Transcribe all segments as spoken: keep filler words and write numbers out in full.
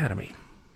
Academy.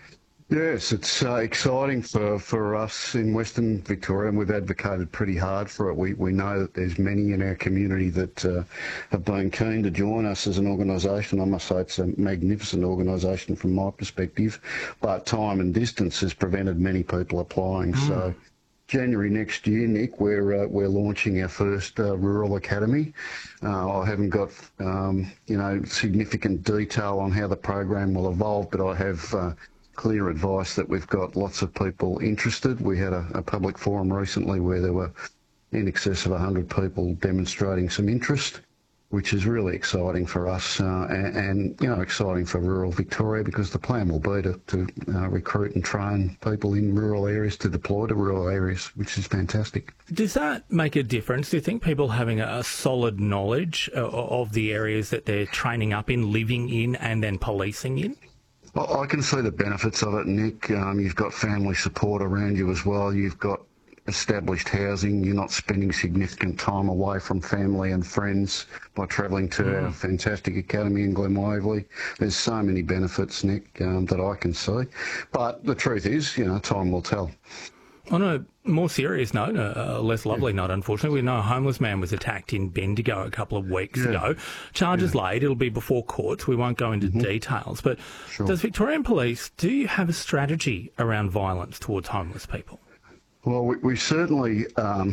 Yes, it's uh, exciting for, for us in Western Victoria, and we've advocated pretty hard for it. We we know that there's many in our community that uh, have been keen to join us as an organisation. I must say it's a magnificent organisation from my perspective, but time and distance has prevented many people applying. Mm. So January next year, Nick, we're uh, we're launching our first uh, rural academy. Uh, I haven't got um, you know significant detail on how the program will evolve, but I have uh, clear advice that we've got lots of people interested. We had a, a public forum recently where there were in excess of one hundred people demonstrating some interest, which is really exciting for us uh, and, and, you know, exciting for rural Victoria, because the plan will be to, to uh, recruit and train people in rural areas to deploy to rural areas, which is fantastic. Does that make a difference? Do you think people having a solid knowledge of the areas that they're training up in, living in, and then policing in? I can see the benefits of it, Nick. Um, you've got family support around you as well. You've got established housing. You're not spending significant time away from family and friends by travelling to mm. our fantastic academy in Glen Waverley. There's so many benefits, Nick, um, that I can see. But the truth is, you know, time will tell. On a more serious note, a less lovely yeah. note, unfortunately, we know a homeless man was attacked in Bendigo a couple of weeks yeah. ago. Charges yeah. laid. It'll be before courts. We won't go into mm-hmm. details. But sure. does Victorian Police, do you have a strategy around violence towards homeless people? Well, we, we certainly... Um,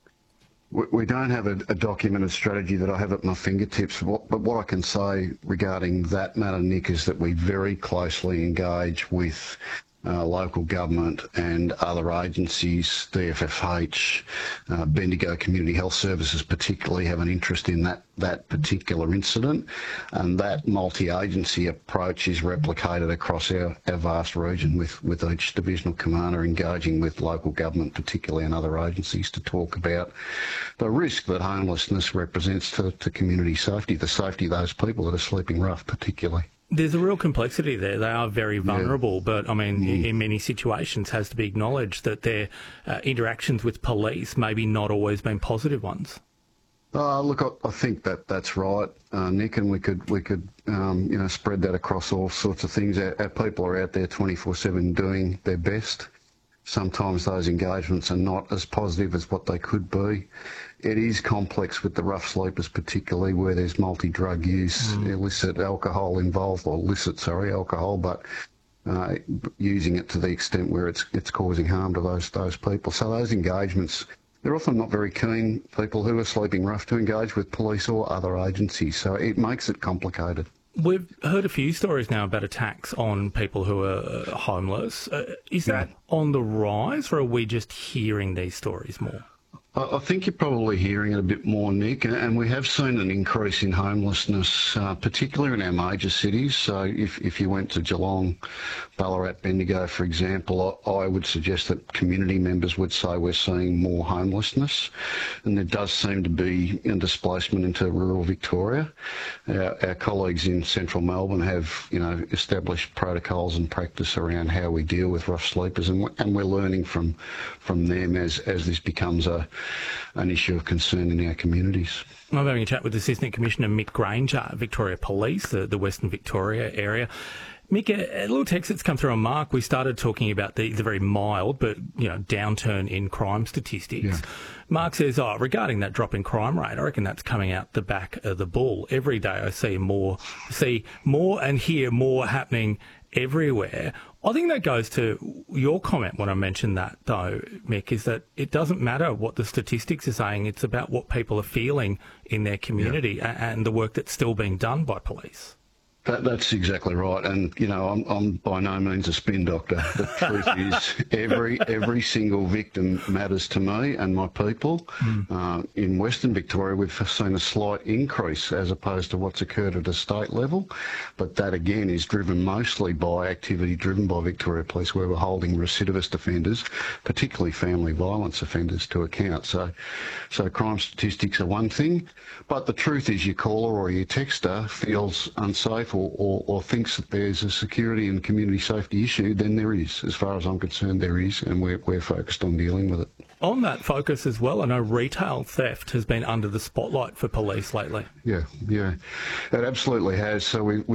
we, we don't have a, a documented strategy that I have at my fingertips. What, but what I can say regarding that matter, Nick, is that we very closely engage with Uh, local government and other agencies. D F F H, uh, Bendigo Community Health Services particularly have an interest in that, that particular incident, and that multi-agency approach is replicated across our, our vast region, with, with each divisional commander engaging with local government particularly and other agencies to talk about the risk that homelessness represents to, to community safety, the safety of those people that are sleeping rough particularly. There's a real complexity there. They are very vulnerable, yeah. but, I mean, mm. in many situations has to be acknowledged that their uh, interactions with police maybe not always been positive ones. Uh, look, I, I think that that's right, uh, Nick, and we could we could um, you know spread that across all sorts of things. Our, our people are out there twenty-four seven doing their best. Sometimes those engagements are not as positive as what they could be. It is complex with the rough sleepers, particularly where there's multi-drug use, mm. illicit alcohol involved, or illicit, sorry, alcohol, but uh, using it to the extent where it's it's causing harm to those those people. So those engagements, they're often not very keen, people who are sleeping rough, to engage with police or other agencies. So it makes it complicated. We've heard a few stories now about attacks on people who are homeless. Uh, is yeah. that on the rise, or are we just hearing these stories more? I think you're probably hearing it a bit more, Nick, and we have seen an increase in homelessness, uh, particularly in our major cities. So if, if you went to Geelong, Ballarat, Bendigo, for example, I, I would suggest that community members would say we're seeing more homelessness, and there does seem to be a displacement into rural Victoria. Our, our colleagues in central Melbourne have, you know, established protocols and practice around how we deal with rough sleepers, and, and we're learning from, from them as, as this becomes a an issue of concern in our communities. I'm having a chat with Assistant Commissioner Mick Granger, Victoria Police, the, the Western Victoria area. Mick, a, a little text that's come through on Mark. We started talking about the, the very mild but, you know, downturn in crime statistics. Yeah. Mark says, oh, regarding that drop in crime rate, I reckon that's coming out the back of the bull. Every day I see more, see more and hear more happening everywhere. I think that goes to your comment when I mentioned that, though, Mick, is that it doesn't matter what the statistics are saying. It's about what people are feeling in their community yeah. and the work that's still being done by police. That, that's exactly right, and you know I'm, I'm by no means a spin doctor. The truth is, every every single victim matters to me and my people. Mm. Uh, in Western Victoria, we've seen a slight increase as opposed to what's occurred at a state level, but that again is driven mostly by activity driven by Victoria Police, where we're holding recidivist offenders, particularly family violence offenders, to account. So, so crime statistics are one thing, but the truth is, your caller or your texter feels unsafe Or, or, or thinks that there's a security and community safety issue, then there is. As far as I'm concerned, there is, and we're, we're focused on dealing with it. On that focus as well, I know retail theft has been under the spotlight for police lately. Yeah, yeah, it absolutely has. So we, we've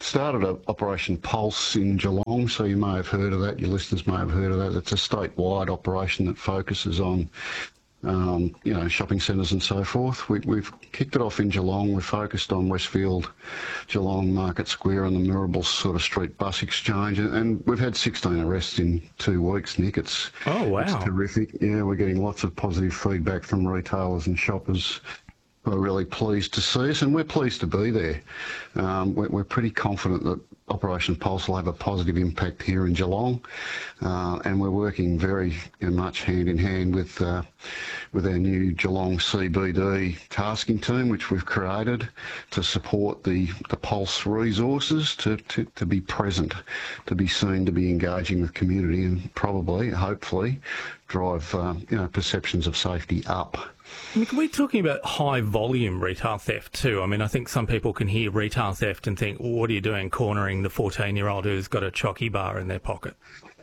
started a Operation Pulse in Geelong, so you may have heard of that, your listeners may have heard of that. It's a statewide operation that focuses on Um, you know, shopping centres and so forth. We, we've kicked it off in Geelong. We're focused on Westfield, Geelong, Market Square and the Mirrabel sort of street bus exchange. And, and we've had sixteen arrests in two weeks, Nick. It's, oh, wow. It's terrific. Yeah, we're getting lots of positive feedback from retailers and shoppers. We're really pleased to see us, and we're pleased to be there. Um, we're, we're pretty confident that Operation Pulse will have a positive impact here in Geelong, uh, and we're working very you know, much hand in hand with uh, with our new Geelong C B D tasking team, which we've created to support the, the Pulse resources to, to, to be present, to be seen, to be engaging with community, and probably, hopefully, drive uh, you know perceptions of safety up. Mick, we're talking about high volume retail theft too. I mean, I think some people can hear retail theft and think, well, what are you doing cornering the fourteen-year-old who's got a chocky bar in their pocket?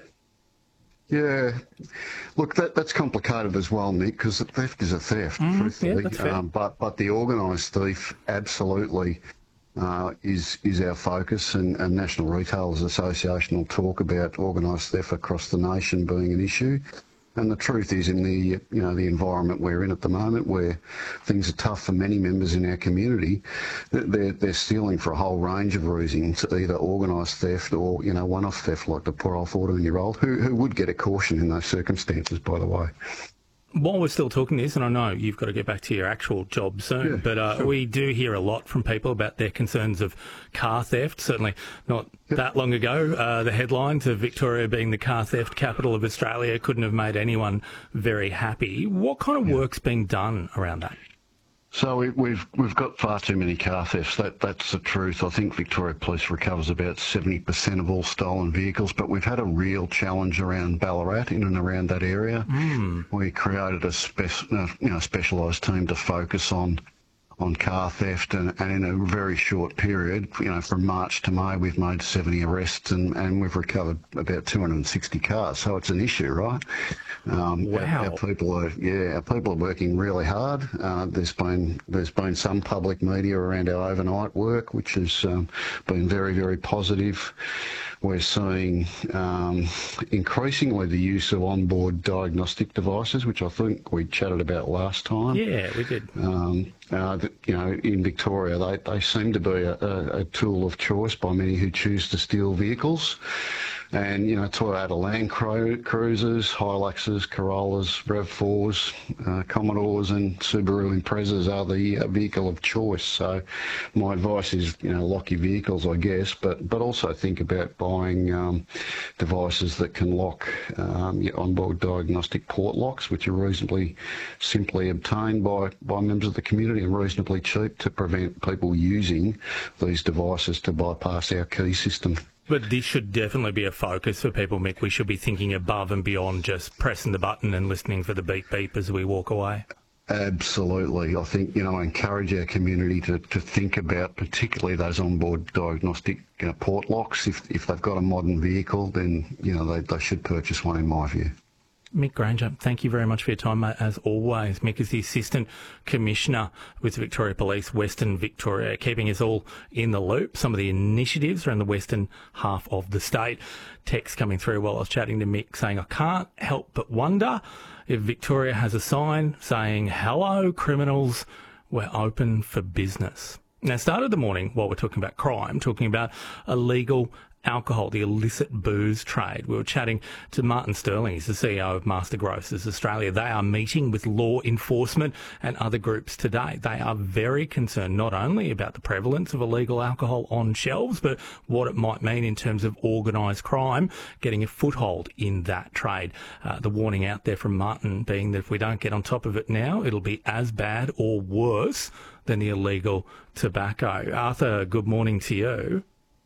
Yeah, look, that, that's complicated as well, Nick, because theft is a theft, Mm, truthfully. yeah, that's fair. Um, but but the organised thief absolutely uh, is is our focus, and, and National Retailers Association will talk about organised theft across the nation being an issue. And the truth is, in the you know the environment we're in at the moment, where things are tough for many members in our community, they're they're stealing for a whole range of reasons, either organised theft or you know one-off theft, like the poor old fourteen-year-old who who would get a caution in those circumstances, by the way. While we're still talking this, and I know you've got to get back to your actual job soon, Yeah, but uh, sure. we do hear a lot from people about their concerns of car theft. Certainly not Yep. that long ago, uh, the headlines of Victoria being the car theft capital of Australia couldn't have made anyone very happy. What kind of Yeah. work's being done around that? So we, we've we've got far too many car thefts. That that's the truth. I think Victoria Police recovers about seventy percent of all stolen vehicles, but we've had a real challenge around Ballarat, in and around that area. Mm. We created a spec, uh, you know specialised team to focus on on car theft, and, and in a very short period, you know, from March to May, we've made seventy arrests, and, and we've recovered about two hundred sixty cars. So it's an issue, right? Um, Wow. Our, our people are, yeah, our people are working really hard. Uh, there's been there's been some public media around our overnight work, which has um, been very, very positive. We're seeing um, increasingly the use of onboard diagnostic devices, which I think we chatted about last time. Yeah, we did. Um, uh, you know, in Victoria, they, they seem to be a, a, a tool of choice by many who choose to steal vehicles. And, you know, Toyota Land Cru- Cruisers, Hiluxes, Corollas, RAV fours, uh, Commodores and Subaru Imprezas are the uh, vehicle of choice. So my advice is, you know, lock your vehicles, I guess, but, but also think about buying um, devices that can lock um, your onboard diagnostic port locks, which are reasonably simply obtained by, by members of the community and reasonably cheap, to prevent people using these devices to bypass our key system. But this should definitely be a focus for people, Mick. We should be thinking above and beyond just pressing the button and listening for the beep beep as we walk away. Absolutely. I think, you know, I encourage our community to, to think about particularly those onboard diagnostic you know, port locks. If, if they've got a modern vehicle, then, you know, they, they should purchase one, in my view. Mick Granger, thank you very much for your time, mate, as always. Mick is the Assistant Commissioner with Victoria Police, Western Victoria, keeping us all in the loop. Some of the initiatives around the western half of the state. Text coming through while I was chatting to Mick saying, I can't help but wonder if Victoria has a sign saying, hello, criminals, we're open for business. Now, started the morning while we're talking about crime, talking about illegal alcohol, the illicit booze trade. We were chatting to Martin Sterling. He's the C E O of Master Grocers Australia. They are meeting with law enforcement and other groups today. They are very concerned not only about the prevalence of illegal alcohol on shelves, but what it might mean in terms of organised crime getting a foothold in that trade. Uh, the warning out there from Martin being that if we don't get on top of it now, it'll be as bad or worse than the illegal tobacco. Arthur, good morning to you.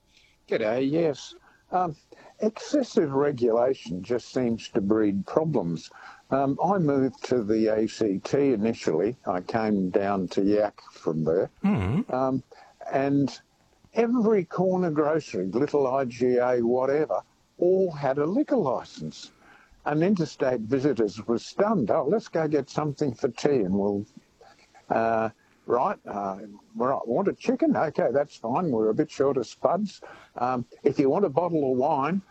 G'day, yes. Um, excessive regulation just seems to breed problems. Um, I moved to the A C T initially. I came down to Yak from there. Mm. Um, and every corner grocery, little I G A, whatever, all had a liquor licence. And interstate visitors were stunned. Oh, let's go get something for tea and we'll... Uh, right, uh, right, want a chicken? Okay, that's fine. We're a bit short of spuds. Um, if you want a bottle of wine,